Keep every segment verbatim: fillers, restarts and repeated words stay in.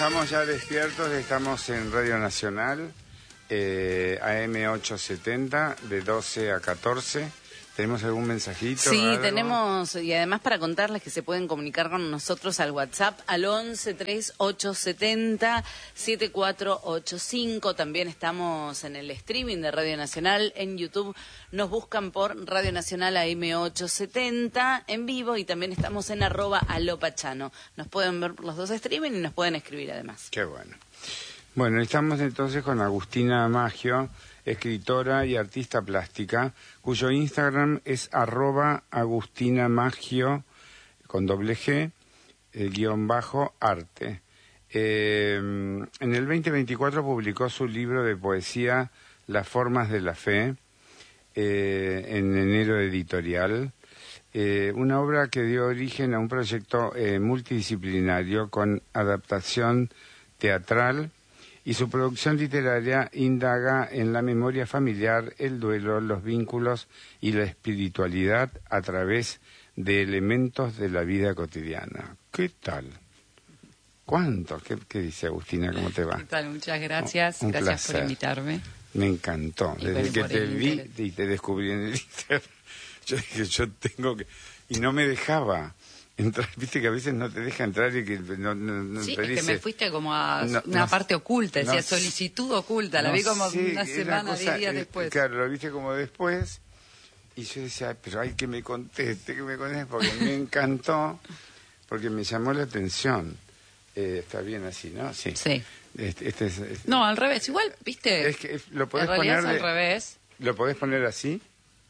estamos ya despiertos, estamos en Radio Nacional, eh, A M ochocientos setenta, de doce a catorce. ¿Tenemos algún mensajito? Sí, algo? tenemos, y además para contarles que se pueden comunicar con nosotros al WhatsApp al once treinta y ocho setenta setenta y cuatro ochenta y cinco. También estamos en el streaming de Radio Nacional en YouTube. Nos buscan por Radio Nacional A M ochocientos setenta en vivo y también estamos en arroba alopachano. Nos pueden ver por los dos streaming y nos pueden escribir además. Qué bueno. Bueno, estamos entonces con Agustina Maggio, escritora y artista plástica, cuyo Instagram es arroba Agustina Maggio, con doble G, eh, guión bajo, arte. Eh, en el veinte veinticuatro publicó su libro de poesía Las formas de la fe, eh, en enero editorial, eh, una obra que dio origen a un proyecto eh, multidisciplinario con adaptación teatral, y su producción literaria indaga en la memoria familiar, el duelo, los vínculos y la espiritualidad a través de elementos de la vida cotidiana. ¿Qué tal? ¿Cuánto? ¿Qué, qué dice Agustina? ¿Cómo te va? ¿Qué tal? Muchas gracias. Un gracias placer. por invitarme. Me encantó. Y Desde por- que por te el vi interés. y te descubrí en el Instagram, yo dije, yo tengo que... Y no me dejaba entrar. Viste que a veces no te deja entrar y que no, no, no Sí, te es dice... que me fuiste como a No, una no, parte oculta, decía no, solicitud oculta, la no vi como sé, una era semana, cosa, diez días eh, después. Claro, lo viste como después. Y yo decía, "Ay, pero hay que me conteste, que me conteste", porque me encantó, porque me llamó la atención. Eh, está bien así, ¿no? Sí. Sí. Este, este es, es- No, al revés, igual, viste, es que lo podés en realidad poner es al de- revés, ¿Lo podés poner así?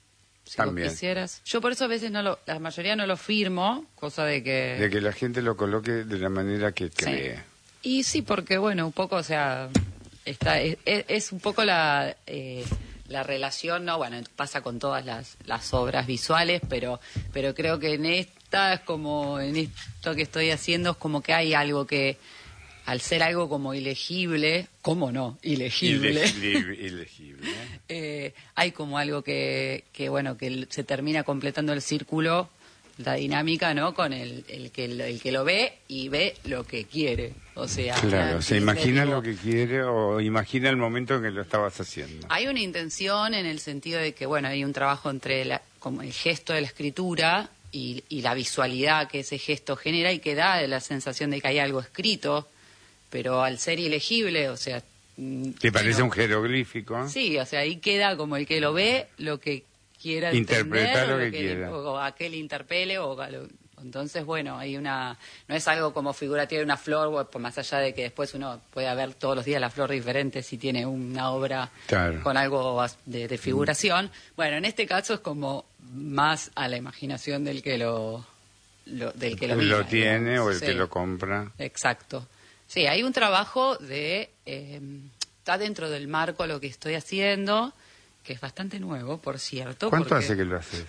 si También. vos quisieras. Yo por eso a veces no lo, la mayoría no lo firmo, cosa de que... De que la gente lo coloque de la manera que Sí. cree. Y sí, porque bueno, un poco, o sea, está, es, es- es un poco la, eh, la relación, ¿no? Bueno, pasa con todas las, las obras visuales, pero, pero creo que en esta, es como en esto que estoy haciendo, es como que hay algo que, al ser algo como ilegible, ¿cómo no? Ilegible. Ilegible. ilegible, ¿eh? Eh, hay como algo que, que bueno, que el- se termina completando el círculo, la dinámica, ¿no? Con el, el que lo- el que lo ve y ve lo que quiere, o sea, Claro, se y imagina digo, lo que quiere o imagina el momento en que lo estabas haciendo. hay una intención en el sentido de que, bueno, hay un trabajo entre la- como el gesto de la escritura y, y la visualidad que ese gesto genera y que da la sensación de que hay algo escrito, pero al ser ilegible, o sea... mm, ¿Te parece bueno, un jeroglífico? Sí, o sea, ahí queda como el que lo ve, lo que quiera Interpretar entender, lo o que le- quiera. o a qué le interpele, o a lo- entonces, bueno, hay una, no es algo como figurativo de una flor, o por más allá de que después uno pueda ver todos los días la flor diferente si tiene una obra Claro. con algo as- de, de figuración. Bueno, en este caso es como más a la imaginación del que lo, lo- del que lo, Lo mira, tiene digamos. o el Sí. que lo compra. Exacto. Sí, hay un trabajo de... eh, está dentro del marco lo que estoy haciendo, que es bastante nuevo, por cierto. ¿Cuánto porque- hace que lo haces?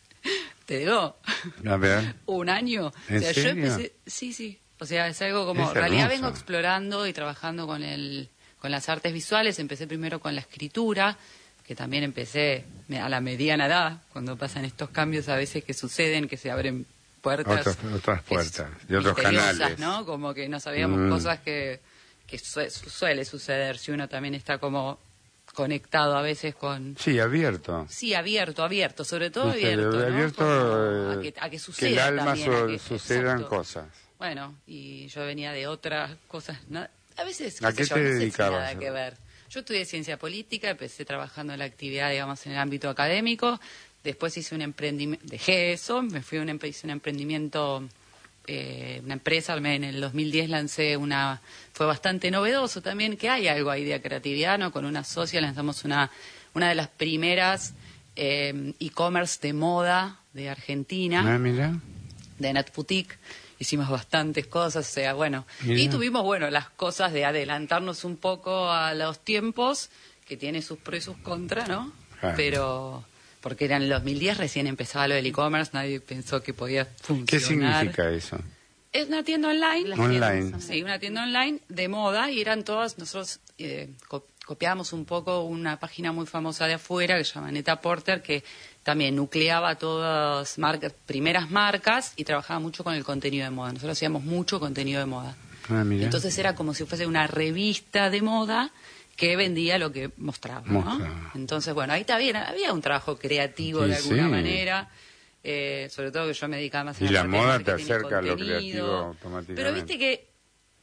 Te digo, A ver. un año. ¿En o sea, serio? yo empecé... Sí, sí. O sea, es algo como... Es en realidad hermoso. vengo explorando y trabajando con el con las artes visuales. Empecé primero con la escritura, que también empecé me- a la mediana edad, cuando pasan estos cambios a veces que suceden, que se abren puertas. Otras- otras que puertas, es- de otros misteriosas, canales. ¿no? Como que no sabíamos Mm. cosas que, que sue- suele suceder si uno también está como conectado a veces con... Sí, abierto. Sí, abierto, abierto, sobre todo Usted, abierto, ¿no? abierto, Como eh, a que, a que que suceda el alma también, a su- que- sucedan exacto. cosas. Bueno, y yo venía de otras cosas, ¿no? A veces, ¿A sé qué yo, te no sé si dedicabas? nada que ver. Yo estudié ciencia política, empecé trabajando en la actividad, digamos, en el ámbito académico, después hice un emprendimiento, dejé eso, me fui a un, empre- hice un emprendimiento, eh, una empresa, en el dos mil diez lancé una, fue bastante novedoso también, que hay algo ahí de creatividad, ¿no? Con una socia lanzamos una, una de las primeras eh, e-commerce de moda de Argentina, Ah, mira. de Net Boutique. Hicimos bastantes cosas, o sea, bueno. Mira. Y tuvimos, bueno, las cosas de adelantarnos un poco a los tiempos, que tiene sus pros y sus contras, ¿no? Claro. Pero, porque era en el dos mil diez, recién empezaba lo del e-commerce, nadie pensó que podía funcionar. ¿Qué significa eso? Es una tienda online. Online. Sí, una tienda online de moda, y eran todas, nosotros eh, co- copiábamos un poco una página muy famosa de afuera que se llama Net-a-Porter, que también nucleaba todas marcas, primeras marcas, y trabajaba mucho con el contenido de moda. Nosotros hacíamos mucho contenido de moda. Ah, mira. Entonces era como si fuese una revista de moda que vendía lo que mostraba, ¿no? Mostraba. Entonces, bueno, ahí está bien, había un trabajo creativo Sí, de alguna sí. manera, eh, sobre todo que yo me dedicaba más a Y la parte de moda te marketing y acerca a lo contenido. creativo automáticamente. Pero viste que